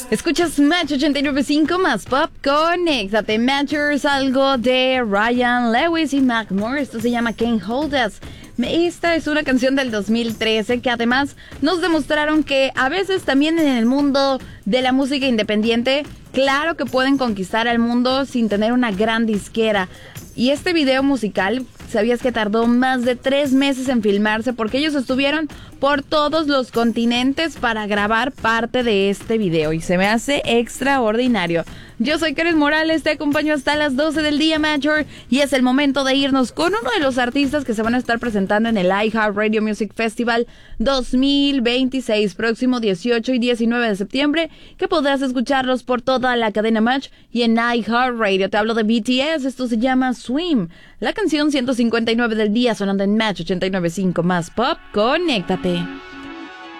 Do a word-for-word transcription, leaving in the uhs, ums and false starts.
Escuchas Match ochenta y nueve punto cinco más Pop, conéctate. Matchers, algo de Ryan Lewis y Macklemore. Esto se llama Can't Hold Us. Esta es una canción del dos mil trece que además nos demostraron que a veces también en el mundo de la música independiente, claro que pueden conquistar al mundo sin tener una gran disquera. Y este video musical, ¿sabías que tardó más de tres meses en filmarse? Porque ellos estuvieron por todos los continentes para grabar parte de este video. Y se me hace extraordinario. Yo soy Karen Morales, te acompaño hasta las doce del día, Major. Y es el momento de irnos con uno de los artistas que se van a estar presentando en el iHeartRadio Music Festival dos mil veintiséis, próximo dieciocho y diecinueve de septiembre, que podrás escucharlos por toda la cadena Match y en iHeartRadio. Te hablo de B T S, esto se llama Swim. La canción ciento cincuenta y nueve del día sonando en Match ochenta y nueve punto cinco más Pop, conéctate.